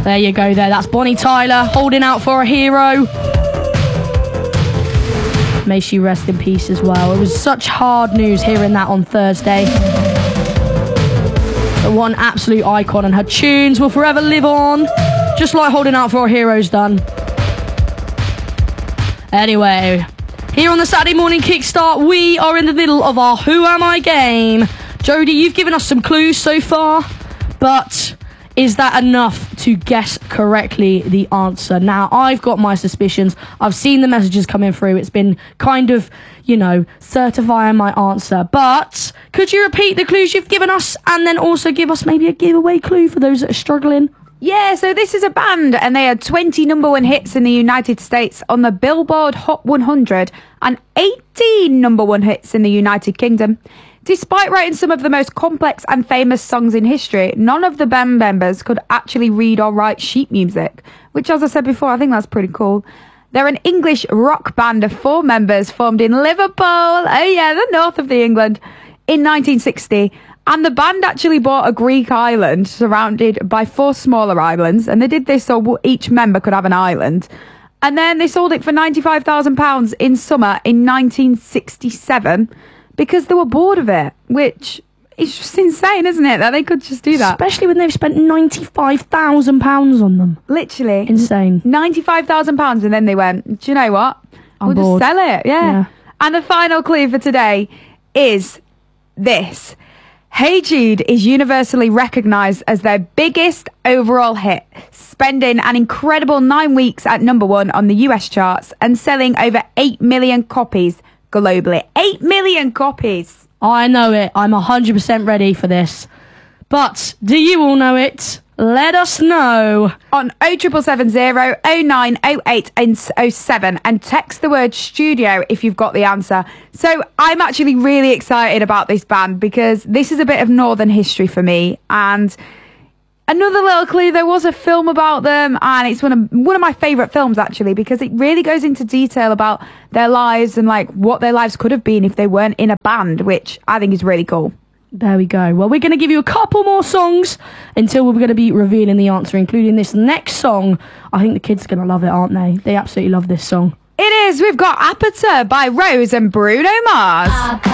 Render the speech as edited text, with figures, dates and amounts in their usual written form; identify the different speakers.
Speaker 1: There you go there. That's Bonnie Tyler holding out for a hero. May she rest in peace as well. It was such hard news hearing that on Thursday. But one absolute icon, and her tunes will forever live on, just like Holding Out for a Hero's done. Anyway, here on the Saturday Morning Kickstart, we are in the middle of our Who Am I game. Jodie, you've given us some clues so far, but is that enough to guess correctly the answer? Now, I've got my suspicions. I've seen the messages coming through. It's been kind of, certifying my answer. But could you repeat the clues you've given us and then also give us maybe a giveaway clue for those that are struggling?
Speaker 2: Yeah, so this is a band, and they had 20 #1 hits in the United States on the Billboard Hot 100 and 18 #1 hits in the United Kingdom. Despite writing some of the most complex and famous songs in history, none of the band members could actually read or write sheet music, which, as I said before, I think that's pretty cool. They're an English rock band of 4 members formed in Liverpool, the north of England, in 1960. And the band actually bought a Greek island surrounded by 4 smaller islands. And they did this so each member could have an island. And then they sold it for £95,000 in summer in 1967 because they were bored of it, which is just insane, isn't it? That they could just do that.
Speaker 1: Especially when they've spent £95,000 on them.
Speaker 2: Literally.
Speaker 1: Insane.
Speaker 2: £95,000. And then they went, do you know what? We'll
Speaker 1: bored.
Speaker 2: just sell it. Yeah. And the final clue for today is this. Hey Jude is universally recognised as their biggest overall hit, spending an incredible 9 weeks at #1 on the US charts and selling over 8 million copies globally. 8 million copies!
Speaker 1: I know it. I'm 100% ready for this. But do you all know it? Let us know
Speaker 2: on 07770 0908 and 07 and text the word studio if you've got the answer. So I'm actually really excited about this band because this is a bit of northern history for me. And another little clue, there was a film about them, and it's one of my favourite films actually because it really goes into detail about their lives and like what their lives could have been if they weren't in a band, which I think is really cool.
Speaker 1: There we go. Well, we're going to give you a couple more songs until we're going to be revealing the answer, including this next song. I think the kids are going to love it, aren't they? They absolutely love this song.
Speaker 2: It is. We've got Aperture by Rose and Bruno Mars.